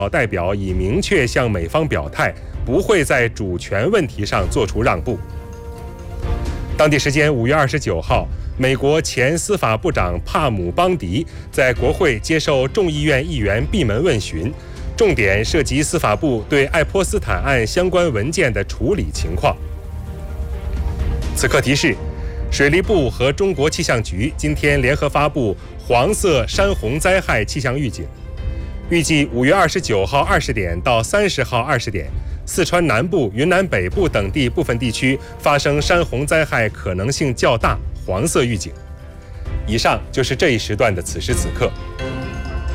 代表已明确向美方表态，不会在主权问题上做出让步。当地时间5月29号，美国前司法部长帕姆邦迪在国会接受众议院议员闭门问询，重点涉及司法部对爱泼斯坦案相关文件的处理情况。此刻提示，水利部和中国气象局今天联合发布黄色山洪灾害气象预警，预计5月29号20点到30号20点，四川南部、云南北部等地部分地区发生山洪灾害可能性较大，黄色预警。以上就是这一时段的此时此刻。